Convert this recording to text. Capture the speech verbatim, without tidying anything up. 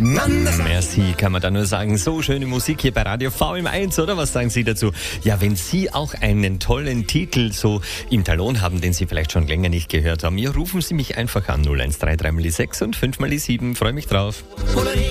Merci, kann man da nur sagen. So schöne Musik hier bei Radio V M eins, oder? Was sagen Sie dazu? Ja, wenn Sie auch einen tollen Titel so im Talon haben, den Sie vielleicht schon länger nicht gehört haben, ja, rufen Sie mich einfach an. null eins drei drei mal die sechs und fünf mal die sieben. Freue mich drauf.